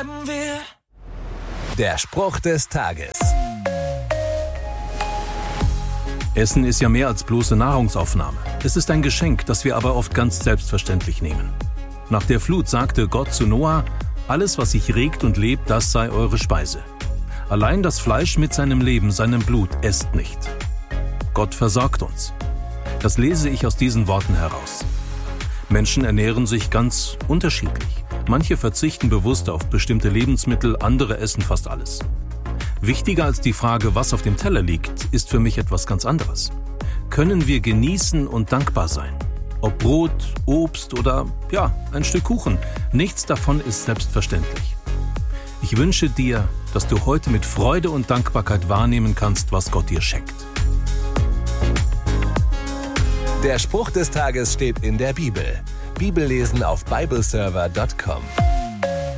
bleiben wir. Der Spruch des Tages. Essen ist ja mehr als bloße Nahrungsaufnahme. Es ist ein Geschenk, das wir aber oft ganz selbstverständlich nehmen. Nach der Flut sagte Gott zu Noah: Alles, was sich regt und lebt, das sei eure Speise. Allein das Fleisch mit seinem Leben, seinem Blut, esst nicht. Gott versorgt uns. Das lese ich aus diesen Worten heraus. Menschen ernähren sich ganz unterschiedlich. Manche verzichten bewusst auf bestimmte Lebensmittel, andere essen fast alles. Wichtiger als die Frage, was auf dem Teller liegt, ist für mich etwas ganz anderes. Können wir genießen und dankbar sein? Ob Brot, Obst oder, ein Stück Kuchen, nichts davon ist selbstverständlich. Ich wünsche dir, dass du heute mit Freude und Dankbarkeit wahrnehmen kannst, was Gott dir schenkt. Der Spruch des Tages steht in der Bibel. Bibellesen auf bibleserver.com.